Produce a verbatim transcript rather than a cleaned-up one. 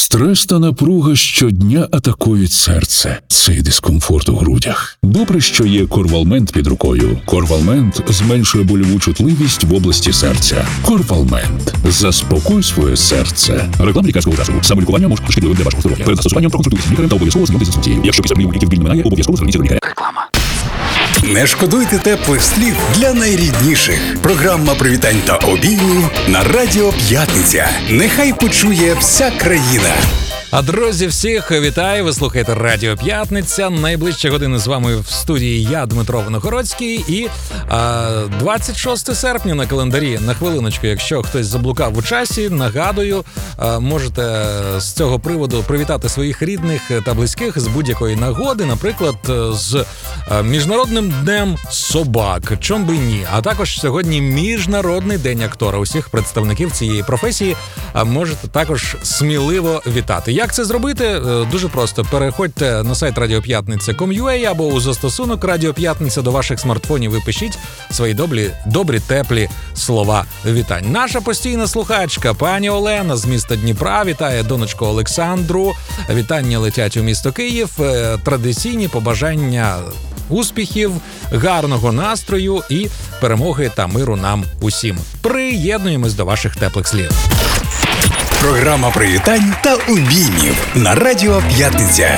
Стрес та напруга щодня атакують серце. Цей дискомфорт у грудях. Добре, що є Корвалмент під рукою. Корвалмент зменшує больову чутливість в області серця. Корвалмент. Заспокой своє серце. Реклама лікарського засобу. Самолікування може бути шкідливим для вашого здоров'я. Перед застосуванням проконсультуйтесь з лікарем та обов'язково знайомтесь з інструкцією. Якщо після прийому ліків біль не минає, обов'язково зверніться до лікаря. Реклама. Не шкодуйте теплих слів для найрідніших. Програма привітань та обіймів на Радіо П'ятниця. Нехай почує вся країна. А друзі, всіх вітаю! Ви слухаєте Радіо П'ятниця. Найближчі години з вами в студії я, Дмитро Виногородський. І а, двадцять шостого серпня на календарі. На хвилиночку, якщо хтось заблукав у часі, нагадую, а, можете з цього приводу привітати своїх рідних та близьких з будь-якої нагоди, наприклад, з а, Міжнародним днем собак. Чом би ні? А також сьогодні Міжнародний день актора. Усіх представників цієї професії а, можете також сміливо вітати. Як це зробити? Дуже просто. Переходьте на сайт радіо п'ятниця крапка ком крапка ю а або у застосунок Радіо П'ятниця до ваших смартфонів і пишіть свої добрі, добрі, теплі слова вітань. Наша постійна слухачка пані Олена з міста Дніпра вітає донечку Олександру. Вітання летять у місто Київ. Традиційні побажання успіхів, гарного настрою і перемоги та миру нам усім. Приєднуємось до ваших теплих слів. Програма привітань та обіймів на Радіо П'ятниця.